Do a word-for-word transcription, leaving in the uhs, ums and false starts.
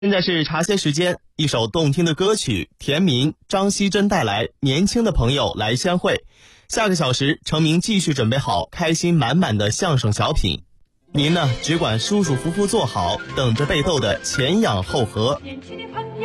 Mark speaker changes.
Speaker 1: 现在是茶歇时间，一首动听的歌曲，田明、张希珍带来《年轻的朋友来相会》。下个小时，程明继续准备好开心满满的相声小品，您呢只管舒舒服服坐好，等着被逗得前仰后合。